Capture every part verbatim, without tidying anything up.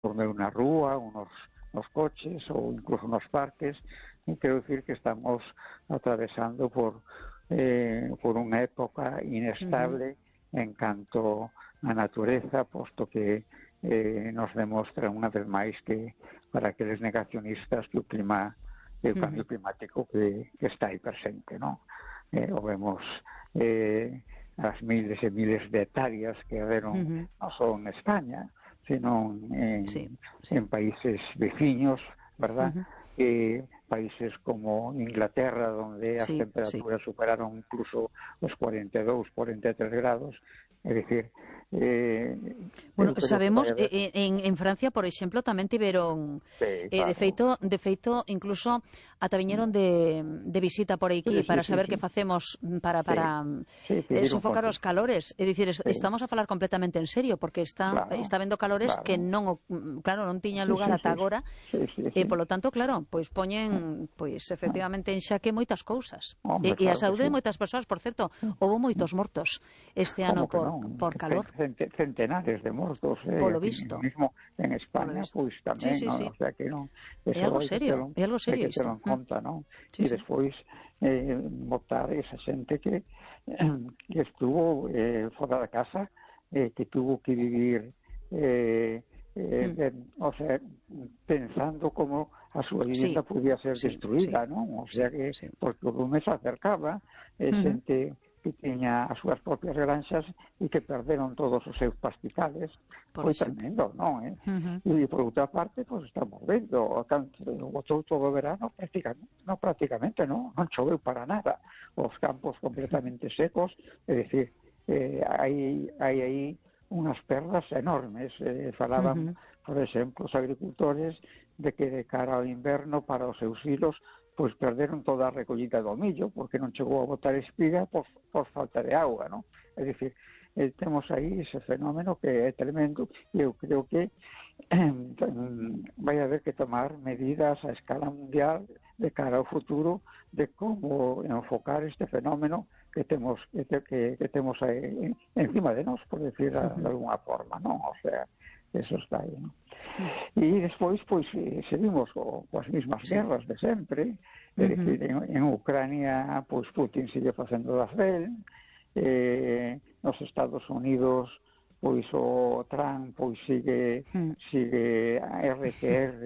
por medio de una rúa, unos, unos coches o incluso unos parques, y quiero decir que estamos atravesando por, eh, por una época inestable uh-huh. en canto a natureza, posto que eh, nos demostra unha vez máis que para aqueles negacionistas que o clima, que o cambio climático que, que está aí presente, non? Eh, o vemos eh, as miles e miles de hectáreas que haberon uh-huh. non só en España, sino en, sí, sí. en países veciños, ¿verdad? Uh-huh. Eh, países como Inglaterra, donde as sí, temperaturas sí. superaron incluso os cuarenta e dous, cuarenta e tres grados, é dicir, eh, bueno, sabemos eh, en, en Francia, por exemplo, tamén tiveron sí, eh, claro. de feito, de feito incluso ata viñeron de, de visita por aquí sí, sí, para sí, saber sí. que facemos para para sí, sí, eh, sofocar os calores, é dicir, sí. estamos a falar completamente en serio porque está claro, está vendo calores claro. que non claro, non tiñan lugar sí, sí, ata sí. agora. Sí, sí, sí. E polo tanto, claro, pois poñen pois efectivamente en xaque moitas cousas. Hombre, e, e a claro saúde sí. de moitas persoas, por certo, houve moitos mortos este ano por, no? por calor. Centenares de mortos, eh, polo aquí visto. mismo en España, pois pues, tamén, sí, sí, ¿no? sí. O sea que non, É algo serio, é algo serio isto. Hai que ter en conta, non? Sí, e despois eh, botar esa xente que, que estuvo eh, fora da casa, eh, que tuvo que vivir eh, eh, mm. de, o sea, pensando como a súa vivienda sí, podía ser sí, destruída, sí, non? O sea que, sí. porque o lume se acercaba, eh, uh-huh. xente que tiña as súas propias granxas e que perderon todos os seus pastizales. Por Foi exemplo. tremendo, non? Eh? Uh-huh. E por outra parte, pues, estamos vendo o tanto todo o verano prácticamente, non prácticamente, non, non choveu para nada. Os campos completamente secos, é dicir, eh, hai, hai aí unhas perdas enormes. Eh, falaban, uh-huh. por exemplo, os agricultores de que de cara ao inverno para os seus hilos pois perderon toda a recollida do millo porque non chegou a botar espiga por, por falta de auga, non? É dicir, eh, temos aí ese fenómeno que é tremendo e eu creo que eh, vai haber que tomar medidas a escala mundial de cara ao futuro de como enfocar este fenómeno que temos que, que, que temos aí encima de nós, por decir de, de alguna forma, non? O sea, eso está aí, non? E despois, pois, seguimos co, coas mismas sí. guerras de sempre, é uh-huh. dicir, en, en Ucrania, pois, Putin sigue facendo das del, eh, nos Estados Unidos, pois, o Trump, pois, sigue, uh-huh. sigue a R T R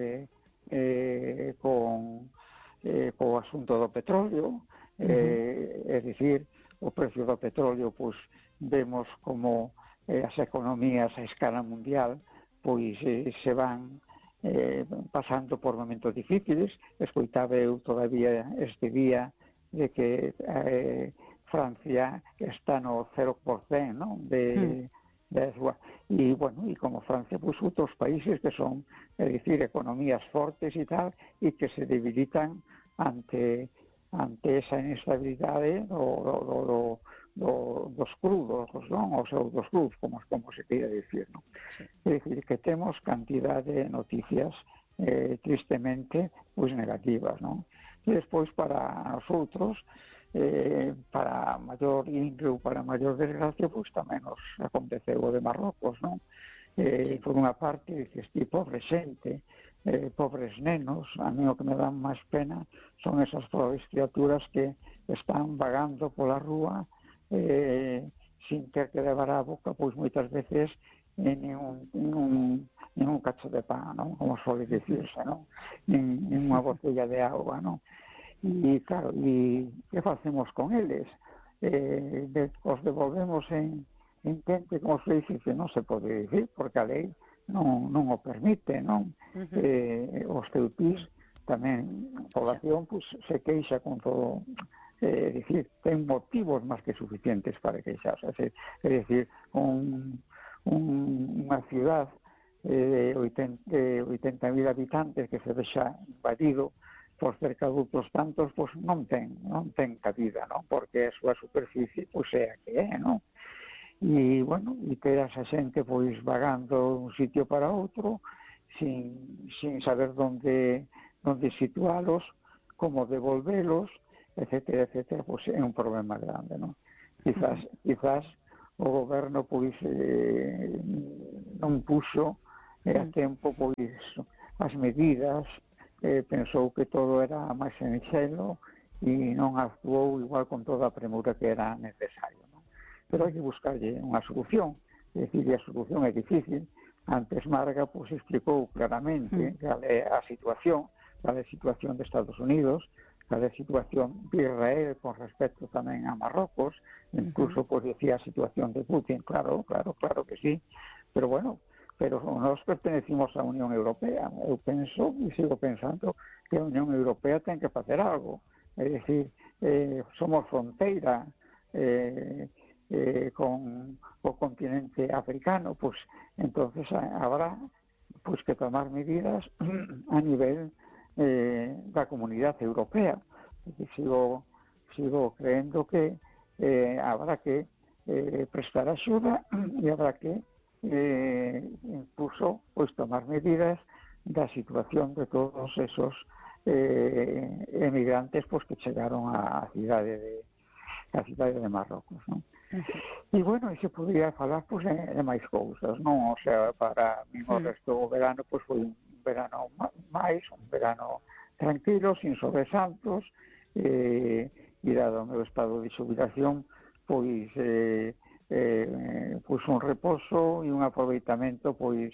eh, con, eh, co asunto do petróleo, uh-huh. eh, é dicir, o precio do petróleo, pois, vemos como eh, as economías a escala mundial pois eh, se van eh, pasando por momentos difíciles. Escoitaba eu todavía este día de que eh, Francia está no cero por cento, non? De, mm. de súa, e, bueno, e como Francia, pois outros países que son, é dicir, economías fortes e tal, e que se debilitan ante ante esa inestabilidade do, do, do, do Do, dos crudos, non? Ou sea, dos cruz, como, como se queira dicir, non? Sí. É dicir, que temos cantidad de noticias eh, tristemente pois negativas, non? E despois para os outros, eh, para maior índole ou para maior desgracia, pois tamén nos aconteceu o de Marrocos, non? Eh, sí. Por unha parte, dices, ti, pobre xente, eh, pobres nenos, a mí o que me dan máis pena son esas pobres criaturas que están vagando pola rúa Eh, sin ter que levar a boca pois moitas veces en un, en un, en un cacho de pan, non? Como suele dicirse, non? En, en unha botella de agua, non? E claro, e que facemos con eles? Eh, de, os devolvemos en, en quente, como se dice, que non se pode dicir, porque a lei non, non o permite, non? Uh-huh. Eh, os teutís tamén, a población, pois, se queixa con todo. É eh, dicir, ten motivos máis que suficientes para queixarse. É dicir, un, un, unha ciudad eh, de oitenta mil habitantes que se deixa invadido por cerca de outros tantos, pois non ten, non ten cabida, non? Porque a súa superficie pois é a que é, non? E, bueno, e ter esa xente pois vagando de un sitio para outro sin, sin saber onde, onde situalos, como devolvelos, etcétera, etcétera, pois é un problema grande, non? Quizás, quizás o goberno pois eh, non puxo e a tempo, pois, as medidas, eh, pensou que todo era máis sinxelo e non actuou igual con toda a premura que era necesario, non? Pero hai que buscarlle unha solución, é dicir, a solución é difícil. Antes Marga, pois, explicou claramente cal é a situación, cal é a situación de Estados Unidos, cal é a situación de Israel con respecto tamén a Marrocos, incluso, pois, decía a situación de Putin, claro, claro, claro que sí, pero bueno, pero nós pertenecimos á Unión Europea. Eu penso e sigo pensando que a Unión Europea ten que facer algo. É dicir, eh, somos fronteira eh, eh, con o continente africano, pois entonces habrá pois que tomar medidas a nivel eh, da comunidade europea. E sigo, sigo creendo que eh, habrá que eh, prestar axuda e habrá que eh, incluso pois tomar medidas da situación de todos esos eh, emigrantes pois que chegaron á cidade de a cidade de Marrocos, non? Uh-huh. E bueno, e se podría falar pois de, de máis cousas, non? O sea, para mí o resto do verano pois foi un verano máis, un verano tranquilo, sin sobresaltos, eh, e dado o meu estado de xubilación, pois eh, eh, pois un reposo e un aproveitamento pois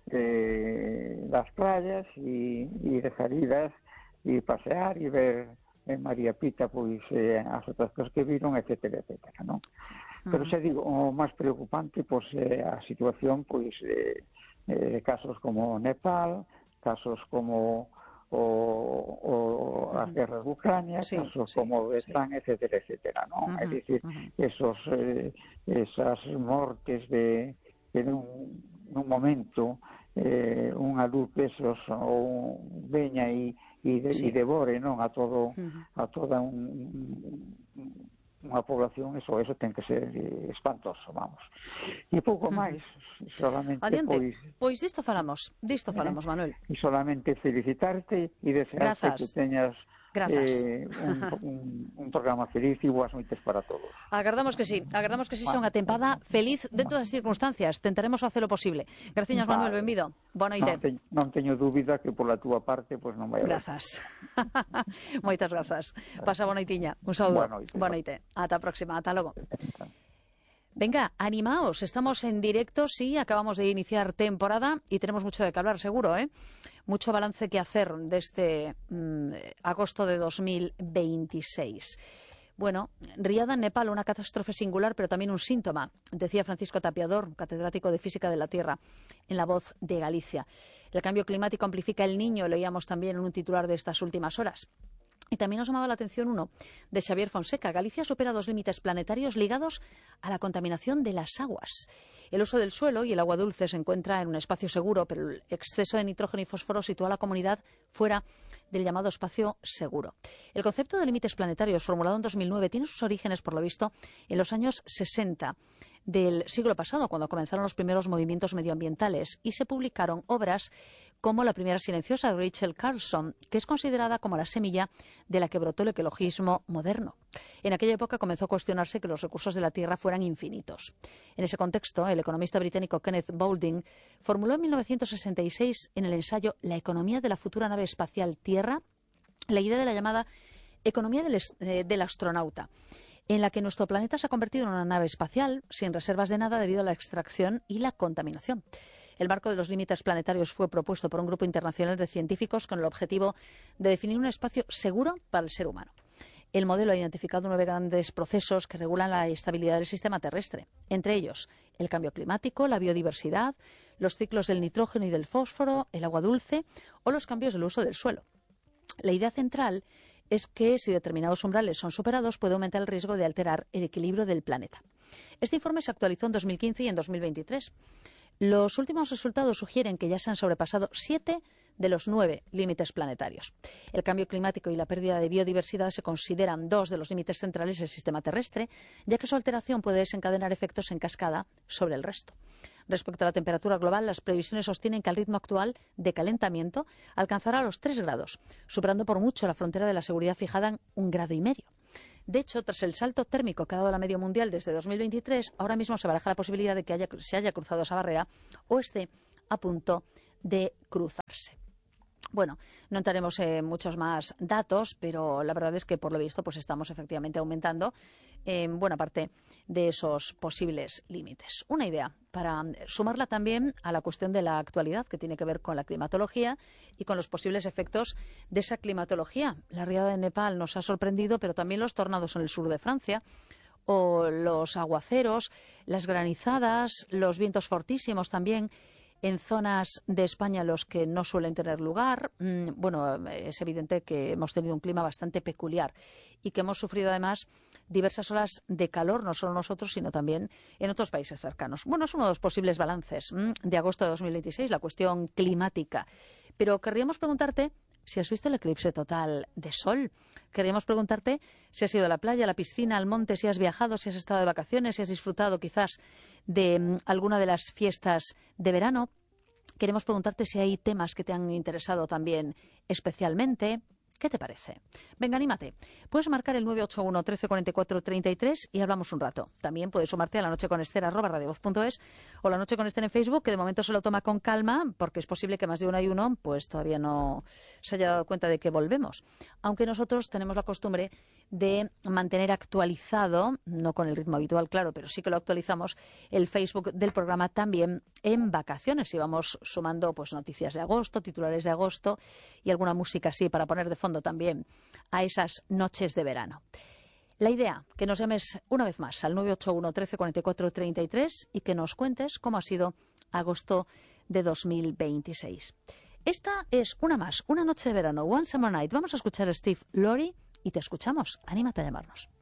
eh, das playas e, e de salidas e pasear e ver en María Pita pois eh, as outras cousas que viron, etcétera, etcétera, non? Uh-huh. Pero xa digo, o máis preocupante pois é a situación pois eh, eh, casos como Nepal, casos como o, o, as guerras de Ucrania, sí, casos sí, como Vietnam, sí, etcétera, etcétera, ¿no? Uh-huh, es decir, uh-huh, esos, eh, esas mortes de, de un, un momento, eh, unha luz desos ou veña e, e, de, sí, e devore, non, a todo, uh-huh, a toda un, unha población, eso, eso ten que ser espantoso, vamos. E pouco uh-huh máis, solamente Adiante. pois... Pois disto falamos, disto falamos, eh, Manuel. E solamente felicitarte e desearte que teñas eh, un, un, un programa feliz e boas noites para todos. Agardamos que sí, agardamos que sí sea unha tempada feliz dentro das circunstancias. Tentaremos facer o posible. Graciñas, Manuel, vale, benvido. Boa noite. Non, te, non teño dúbida que pola túa parte pois non vai haber. Grazas. Moitas grazas. Pasa boa noitiña. Un saúdo. Boa noite. Boa noite. Ata a próxima. Ata logo. Venga, animaos, estamos en directo, sí, acabamos de iniciar temporada y tenemos mucho de qué hablar, seguro, ¿eh? Mucho balance que hacer de este mmm, agosto de dos mil veintiséis. Bueno, Riada en Nepal, una catástrofe singular, pero también un síntoma, decía Francisco Tapiador, catedrático de Física de la Tierra, en La Voz de Galicia. El cambio climático amplifica el Niño, leíamos también en un titular de estas últimas horas. Y también nos llamaba la atención uno de Xavier Fonseca. Galicia supera dos límites planetarios ligados a la contaminación de las aguas. El uso del suelo y el agua dulce se encuentra en un espacio seguro, pero el exceso de nitrógeno y fósforo sitúa a la comunidad fuera del llamado espacio seguro. El concepto de límites planetarios, formulado en dos mil nueve, tiene sus orígenes, por lo visto, en los años sesenta del siglo pasado, cuando comenzaron los primeros movimientos medioambientales y se publicaron obras como La primera silenciosa de Rachel Carlson, que es considerada como la semilla de la que brotó el ecologismo moderno. En aquella época comenzó a cuestionarse que los recursos de la Tierra fueran infinitos. En ese contexto, el economista británico Kenneth Boulding formuló en mil novecientos sesenta y seis en el ensayo La economía de la futura nave espacial Tierra la idea de la llamada economía del, eh, del astronauta, en la que nuestro planeta se ha convertido en una nave espacial sin reservas de nada debido a la extracción y la contaminación. El marco de los límites planetarios fue propuesto por un grupo internacional de científicos con el objetivo de definir un espacio seguro para el ser humano. El modelo ha identificado nueve grandes procesos que regulan la estabilidad del sistema terrestre, entre ellos el cambio climático, la biodiversidad, los ciclos del nitrógeno y del fósforo, el agua dulce o los cambios del uso del suelo. La idea central es que si determinados umbrales son superados puede aumentar el riesgo de alterar el equilibrio del planeta. Este informe se actualizó en dos mil quince y en dos mil veintitrés. Los últimos resultados sugieren que ya se han sobrepasado siete de los nueve límites planetarios. El cambio climático y la pérdida de biodiversidad se consideran dos de los límites centrales del sistema terrestre, ya que su alteración puede desencadenar efectos en cascada sobre el resto. Respecto a la temperatura global, las previsiones sostienen que el ritmo actual de calentamiento alcanzará los tres grados, superando por mucho la frontera de la seguridad fijada en un grado y medio. De hecho, tras el salto térmico que ha dado la media mundial desde dos mil veintitrés, ahora mismo se baraja la posibilidad de que haya, se haya cruzado esa barrera o esté a punto de cruzarse. Bueno, no entraremos en muchos más datos, pero la verdad es que por lo visto pues estamos efectivamente aumentando en buena parte de esos posibles límites. Una idea para sumarla también a la cuestión de la actualidad que tiene que ver con la climatología y con los posibles efectos de esa climatología. La riada de Nepal nos ha sorprendido, pero también los tornados en el sur de Francia, o los aguaceros, las granizadas, los vientos fortísimos también en zonas de España los que no suelen tener lugar. Bueno, es evidente que hemos tenido un clima bastante peculiar y que hemos sufrido además diversas olas de calor, no solo nosotros, sino también en otros países cercanos. Bueno, es uno de los posibles balances de agosto de dos mil veintiséis, la cuestión climática. Pero querríamos preguntarte si has visto el eclipse total de sol. Queríamos preguntarte si has ido a la playa, a la piscina, al monte, si has viajado, si has estado de vacaciones, si has disfrutado quizás de um, alguna de las fiestas de verano. Queremos preguntarte si hay temas que te han interesado también especialmente. ¿Qué te parece? Venga, anímate. Puedes marcar el nueve ocho uno, trece cuarenta y cuatro, treinta y tres y hablamos un rato. También puedes sumarte a La Noche con Esther, arroba radiovoz punto es, o La Noche con Esther en Facebook, que de momento se lo toma con calma, porque es posible que más de uno y uno pues todavía no se haya dado cuenta de que volvemos. Aunque nosotros tenemos la costumbre de mantener actualizado, no con el ritmo habitual, claro, pero sí que lo actualizamos, el Facebook del programa también en vacaciones. Y vamos sumando pues noticias de agosto, titulares de agosto y alguna música así para poner de fondo también a esas noches de verano. La idea, que nos llames una vez más al nueve ocho uno, trece cuarenta y cuatro, treinta y tres y que nos cuentes cómo ha sido agosto de dos mil veintiséis. Esta es una más, una noche de verano, One Summer Night. Vamos a escuchar a Steve Lorry y te escuchamos. Anímate a llamarnos.